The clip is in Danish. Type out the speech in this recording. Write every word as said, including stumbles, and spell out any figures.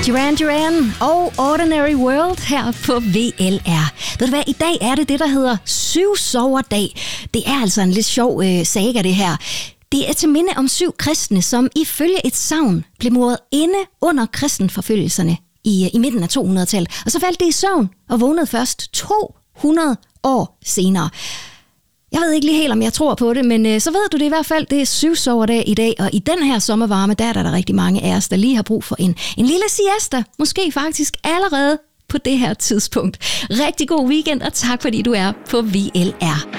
Duran Duran og Ordinary World her på V L R. Ved du hvad, i dag er det det, der hedder syvsoverdag. Det er altså en lidt sjov øh, saga, det her. Det er til minde om syv kristne, som ifølge et sagn blev muret inde under kristenforfølgelserne i, i midten af to hundrede-tallet. Og så faldt det i søvn og vågnede først to hundrede år senere. Jeg ved ikke lige helt, om jeg tror på det, men øh, så ved du det i hvert fald. Det er syvsoverdag i dag, og i den her sommervarme, der er der rigtig mange af os, der lige har brug for en, en lille siesta. Måske faktisk allerede på det her tidspunkt. Rigtig god weekend, og tak fordi du er på V L R.